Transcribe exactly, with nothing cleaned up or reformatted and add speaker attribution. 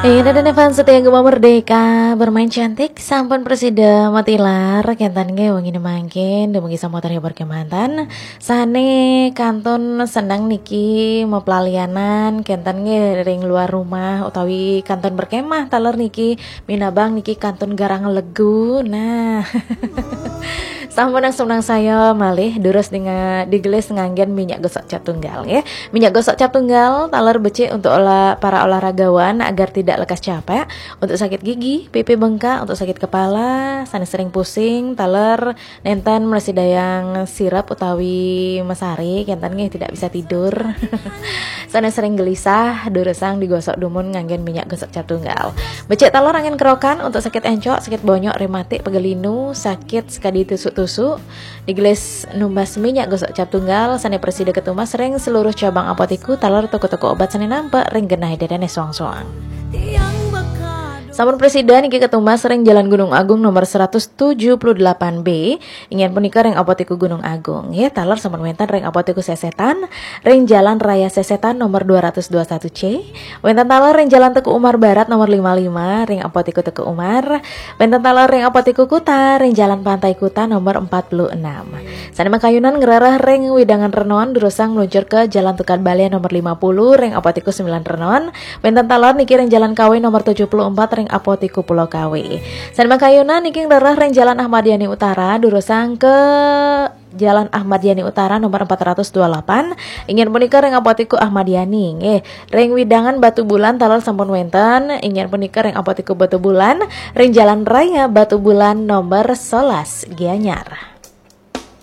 Speaker 1: Eh, dan fans setia Gema Merdeka bermain cantik sampun presida matilar kentan ge wengi mangkin dumugi samotor hibar kemantan sane kanton senang niki mepelalianan kentan ge ring luar rumah utawi kanton berkemah taler niki minabang niki kanton garang legu nah sampun yang senang saya malih durus dengan digelis nganggen minyak gosok cap tunggal ya. Minyak gosok cap tunggal taler becik untuk olah, para olahragawan agar tidak lekas capek, untuk sakit gigi, pipi bengkak, untuk sakit kepala, sanes sering pusing, taler nenten meresidayang sirap utawi mesari kentan nggih tidak bisa tidur. Sanes sering gelisah, durusang digosok dumun nganggen minyak gosok cap tunggal. Becik taler angin kerokan untuk sakit encok, sakit bonyok, rematik, pegelinu, sakit sekadi tusuk-tusuk, digelis numbas minyak gosok cap tunggal, sane presida ketumas ring seluruh cabang apotiku taler toko-toko obat sane nampak ring genah dedene soang-soang. Sampun presiden iki ketumas ring Jalan Gunung Agung nomor seratus tujuh puluh delapan B ingin punika ring apotiku Gunung Agung ya taler sampun wenten ring apotiku Sesetan ring Jalan Raya Sesetan nomor dua ratus dua puluh satu C wenten taler ring Jalan Teku Umar Barat nomor lima puluh lima ring apotiku Teku Umar wenten taler ring apotiku Kuta ring Jalan Pantai Kuta nomor empat puluh enam sane makayunan ngerarah ring Widangan Renoan durusang meluncur ke Jalan Tukar Balea nomor lima puluh ring apotiku sembilan Renoan wenten taler niki ring Jalan Kawe nomor tujuh puluh empat ring apotiku Pulau Kawi. San makayuna niki darah ring Jalan Ahmad Yani Utara durusang ke Jalan Ahmad Yani Utara nomor empat ratus dua puluh delapan ingin punika ring apotiku Ahmad Yani nggih ring Widangan Batu Bulan taler sampun wenten ingin punika ring apotiku Batu Bulan ring Jalan Raya Batu Bulan nomor sebelas Gianyar.